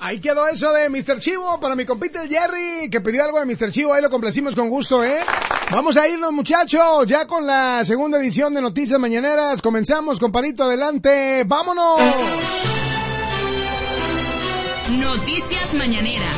Ahí quedó eso de Mr. Chivo para mi compita el Jerry, que pidió algo de Mr. Chivo. Ahí lo complacimos con gusto, ¿eh? Vamos a irnos, muchachos, ya con la segunda edición de Noticias Mañaneras. Comenzamos, compadrito, adelante. ¡Vámonos! Noticias Mañaneras.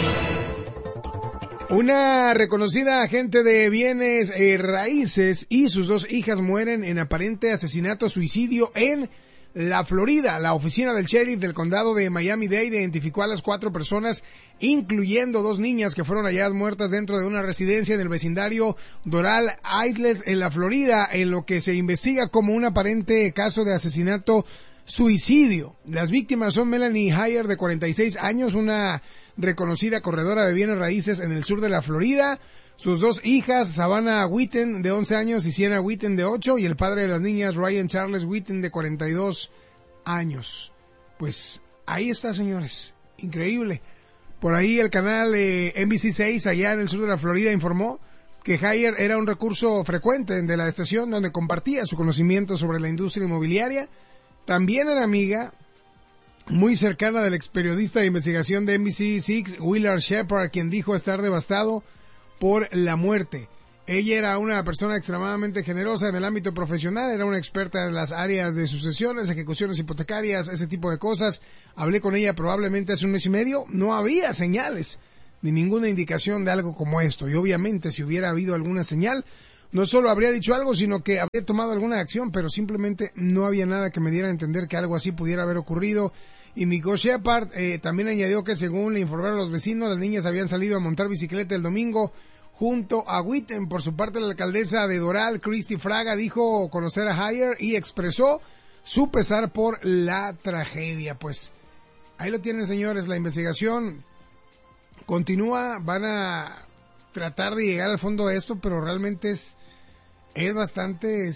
Una reconocida agente de bienes raíces y sus 2 hijas mueren en aparente asesinato-suicidio en la Florida. La oficina del sheriff del condado de Miami-Dade identificó a las 4 personas, incluyendo 2 niñas que fueron halladas muertas dentro de una residencia en el vecindario Doral Islets en la Florida, en lo que se investiga como un aparente caso de asesinato-suicidio. Las víctimas son Melanie Heyer, de 46 años, una reconocida corredora de bienes raíces en el sur de la Florida, sus 2 hijas, Savannah Witten, de 11 años, y Sienna Witten, de 8, y el padre de las niñas, Ryan Charles Witten, de 42 años. Pues ahí está, señores, increíble. Por ahí el canal NBC6, allá en el sur de la Florida, informó que Heyer era un recurso frecuente de la estación, donde compartía su conocimiento sobre la industria inmobiliaria. También era amiga muy cercana del ex periodista de investigación de NBC6, Willard Shepard, quien dijo estar devastado por la muerte. Ella era una persona extremadamente generosa en el ámbito profesional, era una experta en las áreas de sucesiones, ejecuciones hipotecarias, ese tipo de cosas. Hablé con ella probablemente hace 1 mes y medio, no había señales ni ninguna indicación de algo como esto, y obviamente si hubiera habido alguna señal, no solo habría dicho algo, sino que habría tomado alguna acción, pero simplemente no había nada que me diera a entender que algo así pudiera haber ocurrido. Indicó Shepard, también añadió que según le informaron los vecinos, las niñas habían salido a montar bicicleta el domingo junto a Witten. Por su parte, la alcaldesa de Doral, Christy Fraga, dijo conocer a Heyer y expresó su pesar por la tragedia. Pues ahí lo tienen, señores, la investigación continúa, van a tratar de llegar al fondo de esto, pero realmente es bastante,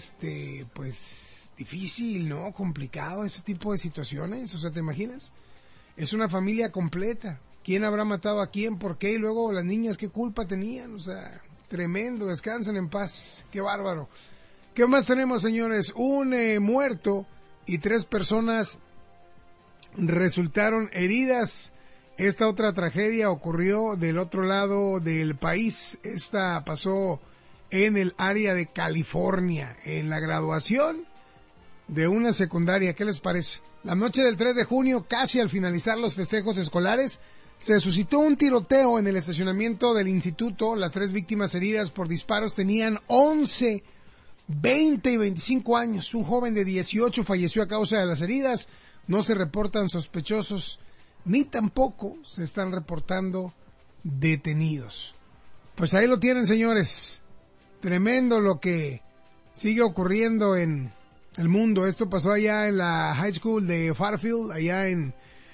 pues difícil, ¿no? Complicado ese tipo de situaciones, o sea, ¿te imaginas? Es una familia completa. ¿Quién habrá matado a quién? ¿Por qué? Y luego las niñas, ¿qué culpa tenían? O sea, tremendo, descansen en paz. ¡Qué bárbaro! ¿Qué más tenemos, señores? Un muerto y 3 personas resultaron heridas. Esta otra tragedia ocurrió del otro lado del país. Esta pasó en el área de California, en la graduación de una secundaria. ¿Qué les parece? La noche del 3 de junio, casi al finalizar los festejos escolares, se suscitó un tiroteo en el estacionamiento del instituto. Las 3 víctimas heridas por disparos tenían 11, 20 y 25 años. Un joven de 18 falleció a causa de las heridas. No se reportan sospechosos, ni tampoco se están reportando detenidos. Pues ahí lo tienen, señores. Tremendo lo que sigue ocurriendo en el mundo. Esto pasó allá en la high school de Fairfield, allá en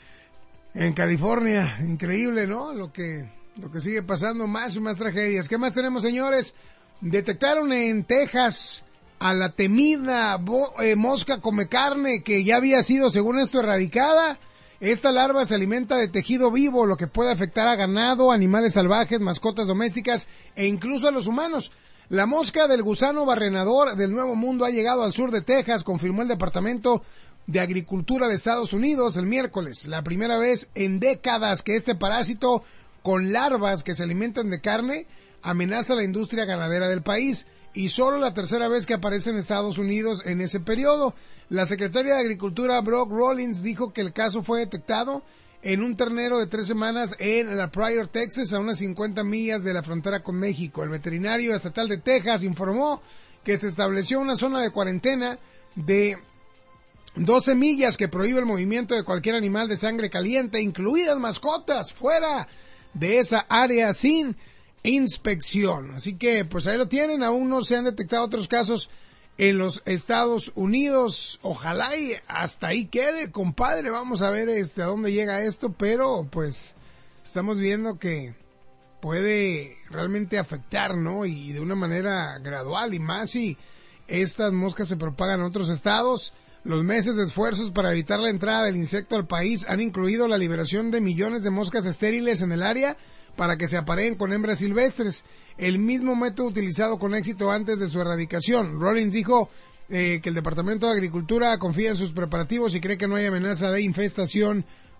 California. Increíble, ¿no? Lo que sigue pasando, más y más tragedias. ¿Qué más tenemos, señores? Detectaron en Texas a la temida mosca come carne, que ya había sido, según esto, erradicada. Esta larva se alimenta de tejido vivo, lo que puede afectar a ganado, animales salvajes, mascotas domésticas e incluso a los humanos. La mosca del gusano barrenador del Nuevo Mundo ha llegado al sur de Texas, confirmó el Departamento de Agricultura de Estados Unidos el miércoles. La primera vez en décadas que este parásito con larvas que se alimentan de carne amenaza la industria ganadera del país, y solo la tercera vez que aparece en Estados Unidos en ese periodo. La secretaria de Agricultura, Brooke Rollins, dijo que el caso fue detectado en un ternero de 3 semanas en La Pryor, Texas, a unas 50 millas de la frontera con México. El veterinario estatal de Texas informó que se estableció una zona de cuarentena de 12 millas que prohíbe el movimiento de cualquier animal de sangre caliente, incluidas mascotas, fuera de esa área sin inspección. Así que, pues ahí lo tienen. Aún no se han detectado otros casos en los Estados Unidos. Ojalá y hasta ahí quede, compadre. Vamos a ver a dónde llega esto, pero pues estamos viendo que puede realmente afectar, ¿no? Y de una manera gradual, y más si estas moscas se propagan a otros estados. Los meses de esfuerzos para evitar la entrada del insecto al país han incluido la liberación de millones de moscas estériles en el área para que se apareen con hembras silvestres, el mismo método utilizado con éxito antes de su erradicación. Rollins dijo que el Departamento de Agricultura confía en sus preparativos y cree que no hay amenaza de infestación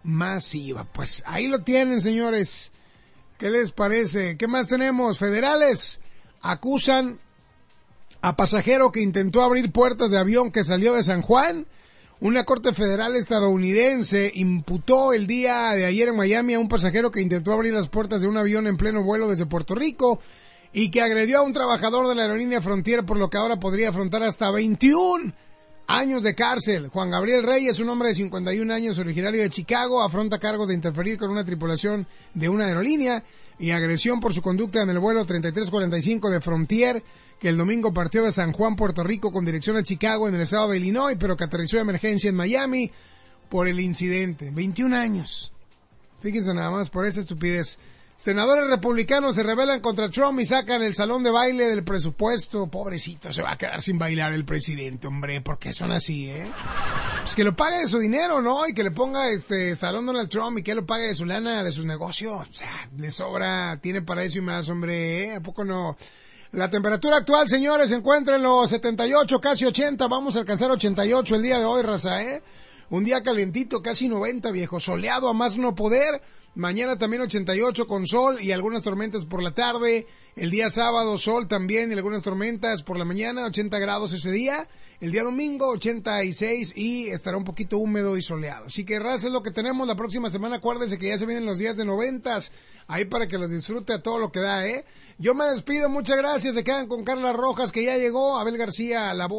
masiva. Pues ahí lo tienen, señores. ¿Qué les parece? ¿Qué más tenemos? Federales acusan a pasajero que intentó abrir puertas de avión que salió de San Juan. Una corte federal estadounidense imputó el día de ayer en Miami a un pasajero que intentó abrir las puertas de un avión en pleno vuelo desde Puerto Rico y que agredió a un trabajador de la aerolínea Frontier, por lo que ahora podría afrontar hasta 21 años de cárcel. Juan Gabriel Reyes, un hombre de 51 años originario de Chicago, afronta cargos de interferir con una tripulación de una aerolínea y agresión por su conducta en el vuelo 3345 de Frontier, que el domingo partió de San Juan, Puerto Rico, con dirección a Chicago en el estado de Illinois, pero que aterrizó de emergencia en Miami por el incidente. 21 años. Fíjense nada más por esa estupidez. Senadores republicanos se rebelan contra Trump y sacan el salón de baile del presupuesto. Pobrecito, se va a quedar sin bailar el presidente, hombre, porque son así, Pues que lo pague de su dinero, ¿no? Y que le ponga salón Donald Trump y que lo pague de su lana, de sus negocios. O sea, le sobra, tiene para eso y más, hombre, ¿A poco no? La temperatura actual, señores, se encuentra en los 78, casi 80. Vamos a alcanzar 88 el día de hoy, raza, Un día calientito, casi 90, viejo. Soleado a más no poder. Mañana también 88 con sol y algunas tormentas por la tarde. El día sábado sol también y algunas tormentas por la mañana, 80 grados ese día. El día domingo 86 y estará un poquito húmedo y soleado. Así que raza, es lo que tenemos la próxima semana. Acuérdense que ya se vienen los días de 90. Ahí para que los disfrute a todo lo que da, Yo me despido, muchas gracias. Se quedan con Carla Rojas, que ya llegó. Abel García, la voz.